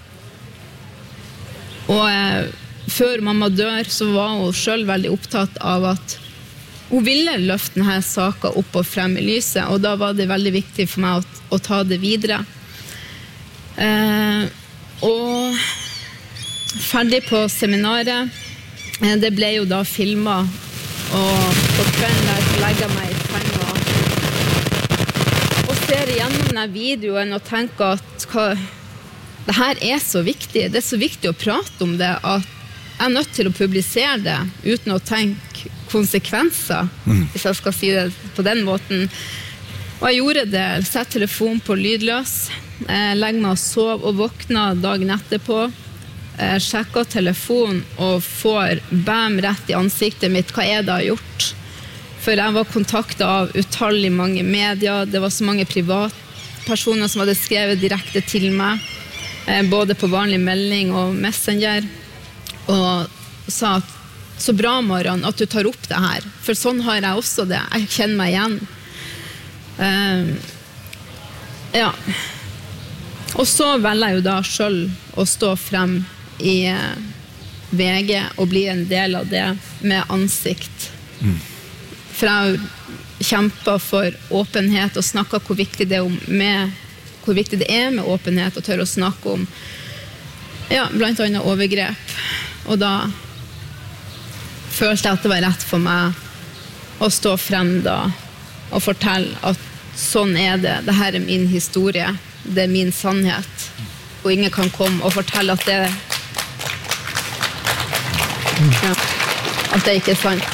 og eh, før mamma dør, så var hun selv veldig opptatt av at hun ville løfte denne saken opp og frem i lyset, og da var det veldig viktig for meg å, å ta det videre. Eh, og ferdig på seminaret, eh, det ble jo da filmet, og på kvelden der så legger jeg meg i senga og ser igjennom denne videoen og tenker at hva, det her er så viktig, det er så viktig å prate om det, at jeg er nødt til å publisere det uten å tenke konsekvenser, mm. hvis jeg skal si det på den måten. Og jeg gjorde det, sett telefonen på lydløs, legger meg og sov og våkner dagen etterpå, sjekker telefonen og får bam rett i ansiktet mitt. Hva er det jeg har gjort? For jeg var kontaktet av utallig mange medier, det var så mange privatpersoner som hadde skrevet direkte til meg, både på vanlig melding og messenger, og sa at så bra, Marion, at du tar opp det her, for sånn har jeg også det, jeg kjenner meg igjen. Uh, ja. Og så velger jeg jo da selv å stå frem i uh, V G og bli en del av det med ansikt. Mm. For jeg har kjempet for åpenhet og snakket hvor viktig det er, med, hvor viktig det er med åpenhet, og tør å snakke om ja, blant annet overgrep. Og da følte jeg at det var rett for meg å stå frem da og fortelle at sånn er det, det her er min historie, det er min sannhet, og ingen kan komme og fortelle at det ja, at det ikke er sant.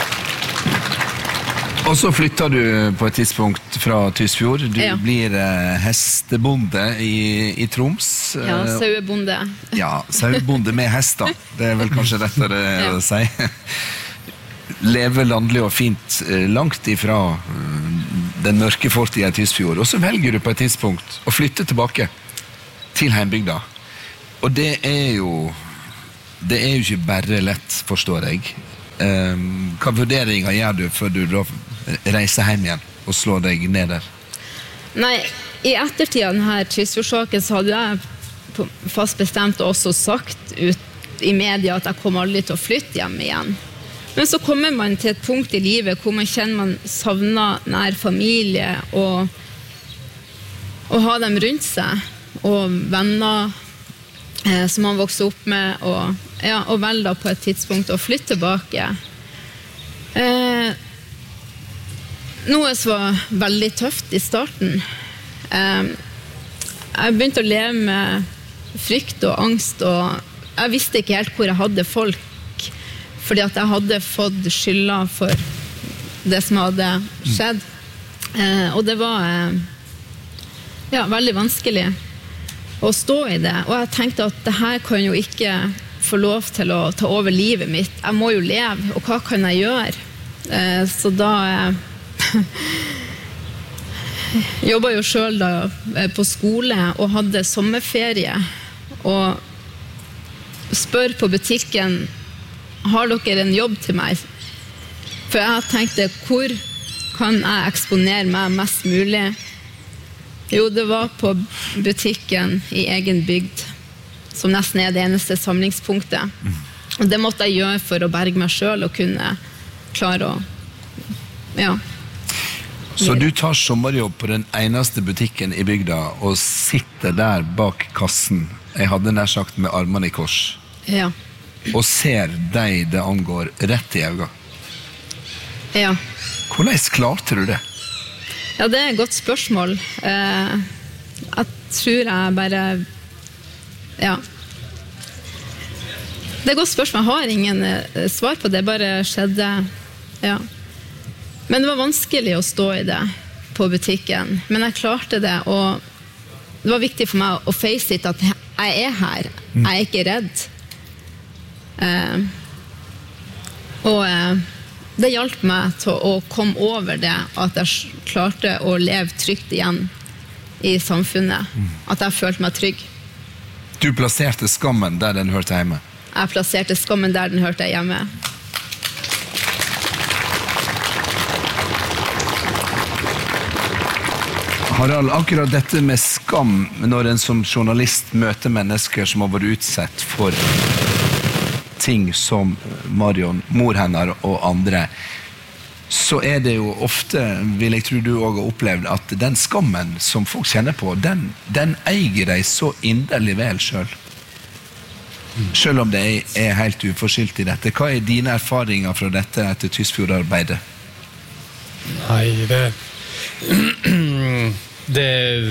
Og så flytter du på et tidspunkt fra Tysfjord. Du ja. blir eh, hestebonde i, i Troms. Ja, sauebonde. Ja, sauebonde med hester. Det er vel kanskje rettere ja. å si. Lever landlig og fint langt ifra den mørke fortiden i Tysfjord, og så velger du på et tidspunkt å flytte tilbake til heimbygda. Og det er jo, det er jo ikke bare lett, forstår jeg. Um, hva vurderinger gjør du før du da reiser hjem igjen og slår deg ned der? Nei, i ettertid av denne Tysfjordsaken så hadde jeg fast bestemt og også sagt ut i media at jeg kom aldri til å flytte hjem igjen. Men så kommer man til et punkt i livet hvor man kjenner man savner nær familie og, og ha dem rundt seg, og venner eh, som man vokser opp med, og, ja, og velger på et tidspunkt å flytte tilbake. Eh, noe som var veldig tøft i starten. Eh, jeg begynte å leve med frykt og angst, og jeg visste ikke helt hvor jeg hadde folk, fordi at jeg hadde fått skylda for det som hadde skjedd. Eh, og det var eh, ja, veldig vanskelig å stå i det. Og jeg tenkte at det her kan jo ikke få lov til å ta over livet mitt. Jeg må jo leve, og hva kan jeg gjøre? Eh, så da eh, jobbet jeg jo selv da, eh, på skole og hadde sommerferie, og spør på butikken, har dere en jobb til meg? For jeg tenkte, hvor kan jeg eksponere meg mest mulig? Jo, det var på butikken i egen bygd, som nesten er det eneste samlingspunktet. Og det måtte jeg gjøre for å berge meg selv og kunne klare å, ja. Så du tar sommerjobb på den eneste butikken i bygda og sitter der bak kassen, jeg hadde nær sagt med armene i kors. Ja. Og ser deg det angår rett i øynene. Ja. Hvordan klarte du det? Ja, det er et godt spørsmål. Eh, jeg tror jeg bare, ja. Det er et godt spørsmål, jeg har ingen eh, svar på det, bare skjedde, ja. Men det var vanskelig å stå i det på butikken, men jeg klarte det, og det var viktig for meg å face it at jeg er her, jeg er ikke redd. Eh, og eh, det hjalp meg til å komme over det, at jeg klarte å leve trygt igjen i samfunnet, at jeg følte meg trygg. Du plasserte skammen der den hørte hjemme? Jeg plasserte skammen der den hørte hjemme. Harald, akkurat dette med skam når en som journalist møter mennesker som har vært utsatt for ting som Marion, mor hennes og andre, så er det jo ofte, vil jeg tro du også har opplevd, at den skammen som folk kjenner på, den, den eier deg så inderlig vel selv. Selv om det er helt uforskyldt i dette. Hva er dine erfaringer fra dette etter Tysfjordarbeidet? Nei, det... det...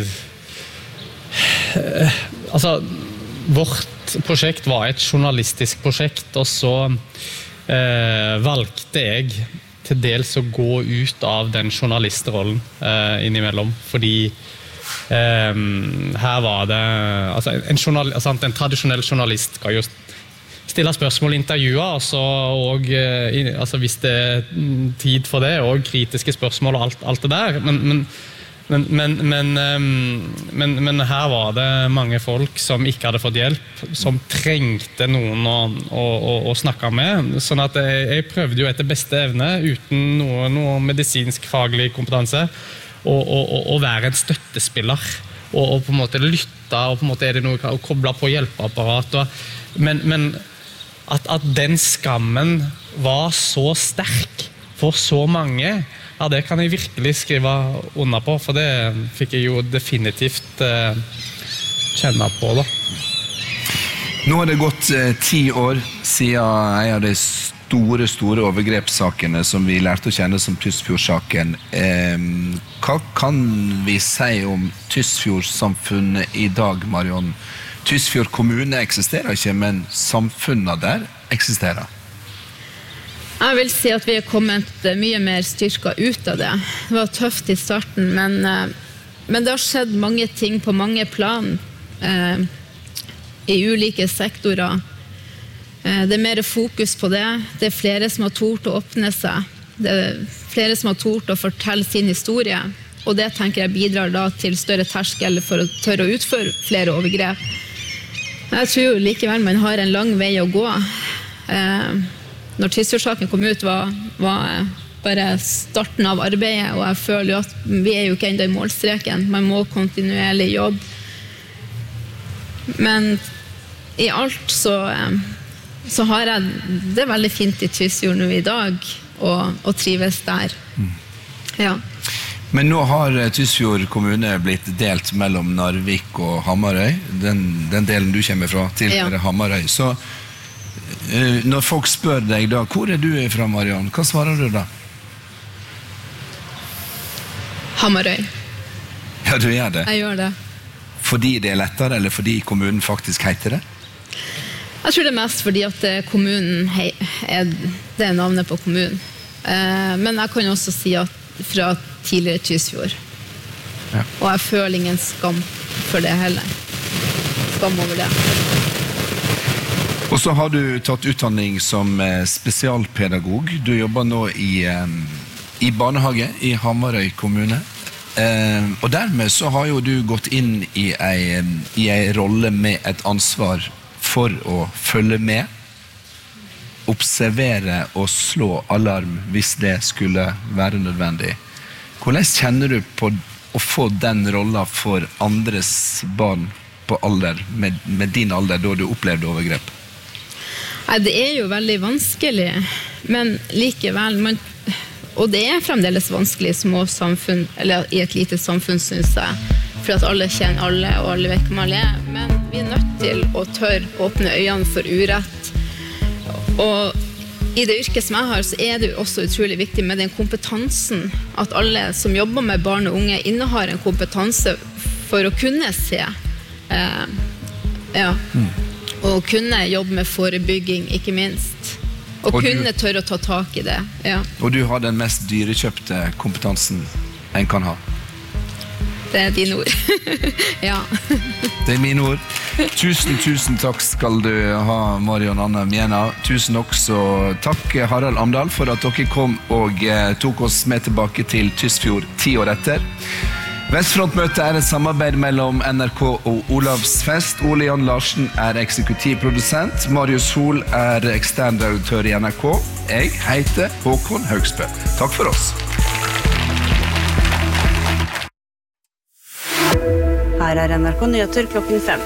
Altså, vårt prosjekt var et journalistisk prosjekt, og så eh, valgte jeg til dels å gå ut av den journalistrollen eh, innimellom, fordi eh, her var det altså en, journal, altså en tradisjonell journalist skal jo stille spørsmål i intervjuer, altså, og eh, altså, hvis det er tid for det, og kritiske spørsmål og alt, alt det der, men, men Men, men, men, men, men her var det mange folk som ikke hadde fått hjelp, som trengte noen å, å, å, å snakke med. Sånn at jeg, jeg prøvde jo etter beste evne, uten noe, noe medisinsk faglig kompetanse, å, å, å være en støttespiller, og, og på en måte lytte, og på en måte er det noe å koble på hjelpeapparat. Og, men men at, at den skammen var så sterk for så mange, ja, det kan jeg virkelig skrive under på, for det fikk jeg jo definitivt eh, kjenne på da. Nå har det gått eh, ti år siden en av de store, store overgrepssakene som vi lærte å kjenne som Tysfjordsaken. Eh, hva kan vi si om Tysfjordsamfunnet i dag, Marion? Tysfjord kommune eksisterer ikke, men samfunnet der eksisterer. Jeg vil si at vi har kommet mye mer styrket ut av det. Det var tøft i starten, men, men det har skjedd mange ting på mange plan eh, i ulike sektorer. Eh, det er mer fokus på det. Det er flere som har tort å åpne seg. det er flere som har tort å fortelle sin historie, og det tenker jeg bidrar da til større terskel for å tørre å utføre flere overgrep. Jeg tror jo likevel man har en lang vei å gå. Eh, når Tysfjord-saken kom ut var, var bare starten av arbeidet, og jeg føler jo at vi er jo ikke enda i målstreken. Man må kontinuerlig jobbe. Men i alt så, så har jeg det veldig fint i Tysfjord nå i dag, og, og trives der. Mm. Ja. Men nå har Tysfjord kommune blitt delt mellom Narvik og Hamarøy, den, den delen du kommer fra til ja. Hamarøy. Så når folk spør deg da, hvor er du fra, Marion? Hva svarer du da? Hamarøy. Ja, du gjør det? Jeg gjør det. Fordi det er lettere, eller fordi kommunen faktisk heter det? Jeg tror det er mest fordi at kommunen er det navnet på kommunen. Men jeg kan også si at fra tidligere Tysfjord. Ja. Og jeg føler ingen skam for det heller. Skam over det. Og så har du tatt utdanning som spesialpedagog. Du jobber nå i, i barnehage i Hamarøy kommune. Og dermed så har jo du gått inn i en, i en rolle med et ansvar for å følge med, observere og slå alarm hvis det skulle være nødvendig. Hvordan kjenner du på å få den rollen for andres barn på alder, med, med din alder, da du opplevde overgrep? Nei, det er jo veldig vanskelig, men likevel, man, og det er fremdeles vanskelig i små samfunn, eller i et lite samfunn, synes jeg, for at alle kjenner alle, og alle vet hvem alle er, men vi er nødt til å tørre åpne øynene for urett. Og i det yrket som jeg har, så er det jo også utrolig viktig med den kompetansen, at alle som jobber med barn og unge innehar en kompetanse for å kunne se, eh, ja, mm. og kunne jobbe med forebygging, ikke minst. Og, og kunne du, tørre å ta tak i det. Ja. Og du har den mest dyrekjøpte kompetansen en kan ha. Det er dine ord. Ja. Det er mine ord. Tusen, tusen takk skal du ha, Marion Anne Mjena. Tusen også takk, Harald Amdahl, for at dere kom og eh, tok oss med tilbake til Tysfjord ti år etter. Vestfrontmøtet er et samarbeid mellom N R K og Olavsfest. Ole Jan Larsen er eksekutivprodusent. Marius Hol er eksternredaktør i N R K. Jeg heter Håkon Haugsbø. Takk for oss. Her er N R K Nyheter klokken fem.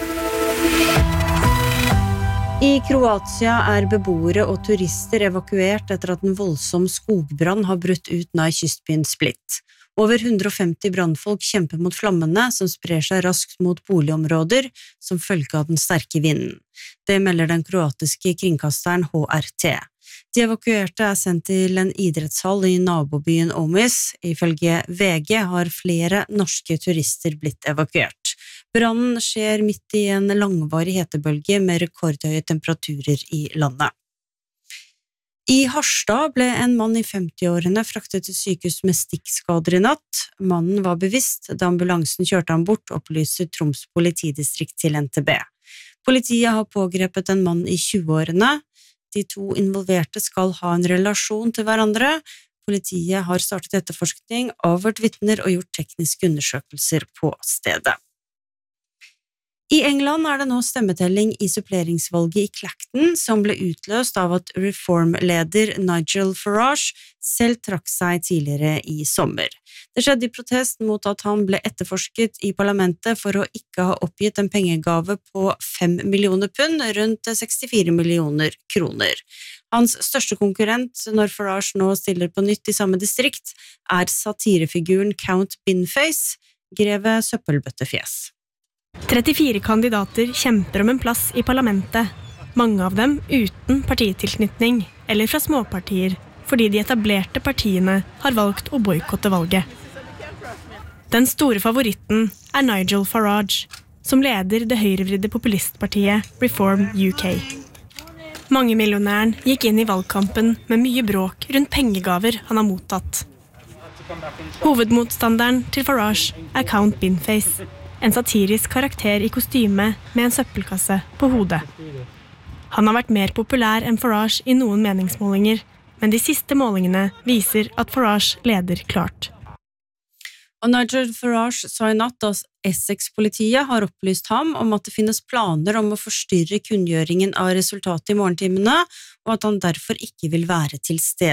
I Kroatia er beboere og turister evakuert etter at en voldsom skogbrann har brutt ut nær kystbyen Split. Over hundre og femti brannfolk kjemper mot flammene som sprer seg raskt mot boligområder som følge av den sterke vinden. Det melder den kroatiske kringkasteren H R T. De evakuerte er sendt til en idrettshall i nabobyen Omis. Ifølge V G har flere norske turister blitt evakuert. Brannen skjer midt i en langvarig hetebølge med rekordhøye temperaturer i landet. I Harstad ble en mann i femti-årene fraktet til sykehus med stikkskader i natt. Mannen var bevisst da ambulansen kjørte ham bort, opplyser Troms politidistrikt til N T B. Politiet har pågrepet en mann i tjue-årene. De to involverte skal ha en relasjon til hverandre. Politiet har startet etterforskning, avhørt vitner og gjort tekniske undersøkelser på stedet. I England er det nå stemmetelling i suppleringsvalget i Clacton, som ble utløst av at Reform-leder Nigel Farage selv trakk seg tidligere i sommer. Det skjedde i protest mot at han ble etterforsket i parlamentet for å ikke ha oppgitt en pengegave på fem millioner pund, rundt sekstifire millioner kroner. Hans største konkurrent når Farage nå stiller på nytt i samme distrikt, er satirefiguren Count Binface, greve søppelbøttefjes. trettifire kandidater kjemper om en plass i parlamentet, mange av dem uten partitilknytning eller fra småpartier, fordi de etablerte partiene har valgt å boykotte valget. Den store favoritten er Nigel Farage, som leder det høyrevridde populistpartiet Reform U K. Mangemillionæren gikk inn i valgkampen med mye bråk rundt pengegaver han har mottatt. Hovedmotstanderen til Farage er Count Binface, en satirisk karakter i kostyme med en søppelkasse på hodet. Han har vært mer populær enn Farage i noen meningsmålinger, men de siste målingene viser at Farage leder klart. Og Nigel Farage sa i natt at Essex-politiet har opplyst ham om at det finnes planer om å forstyrre kunngjøringen av resultatet i morgentimene, og at han derfor ikke vil være til stede.